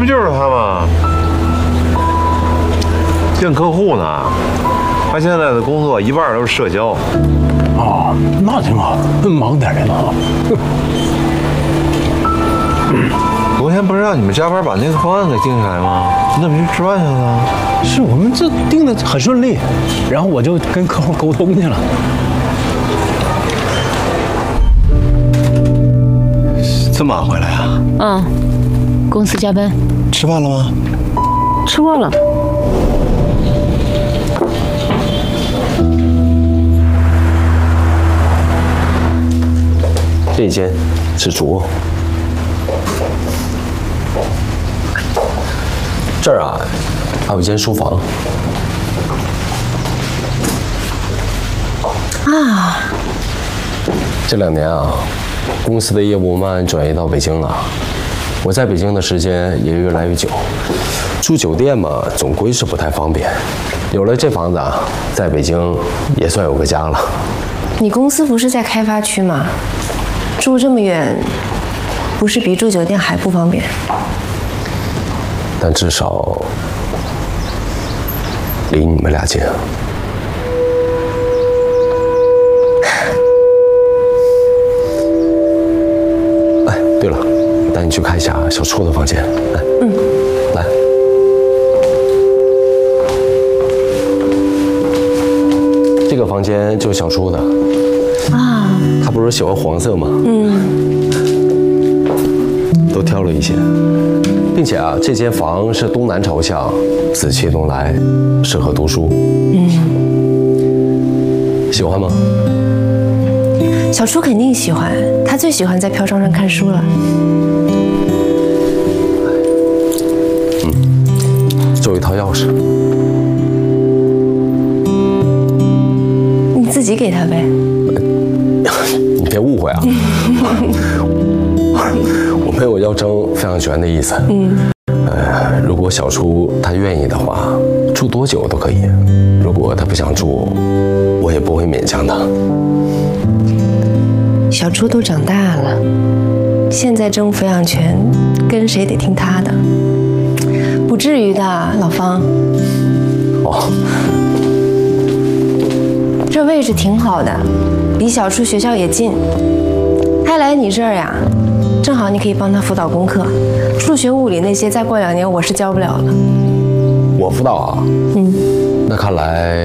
不就是他吗？见客户呢，他现在的工作一半都是社交。 哦，那挺好，忙点人啊。 昨天不是让你们加班把那个方案给定下来吗？你怎么去吃饭去了？ 是我们这定的很顺利，然后我就跟客户沟通去了。 这么晚回来啊？ 嗯，公司加班。 吃饭了吗？ 吃过了。 这一间是主卧，这儿啊还有一间书房。 啊， 这2年啊，公司的业务慢慢转移到北京了，我在北京的时间也越来越久，住酒店嘛，总归是不太方便。有了这房子啊，在北京也算有个家了。 你公司不是在开发区吗？住这么远，不是比住酒店还不方便？ 但至少离你们俩近。哎，对了，带你去看一下小初的房间。来，来。这个房间就是小初的。啊。他不是喜欢黄色吗？都挑了一些，并且啊，这间房是东南朝向，紫气东来，适合读书。喜欢吗？ 小初肯定喜欢，他最喜欢在飘窗上看书了。 这有一套钥匙， 你自己给他呗。 你别误会啊，我没有要争非常全的意思。如果小初他愿意的话，住多久都可以；如果他不想住，我也不会勉强他。 小初都长大了，现在争抚养权，跟谁得听他的，不至于的，老方。 哦， 这位置挺好的，离小初学校也近。他来你这儿呀，正好你可以帮他辅导功课，数学、物理那些，再过2年我是教不了了。 我辅导啊？那看来